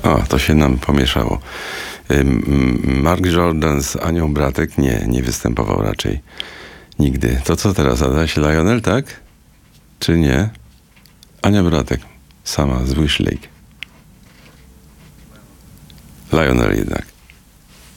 O, to się nam pomieszało. Mark Jordan z Anią Bratek nie występował raczej nigdy. To co teraz, Adaś? Lionel, tak? Czy nie? Ania Bratek, sama z Wish Lake. Lionel jednak.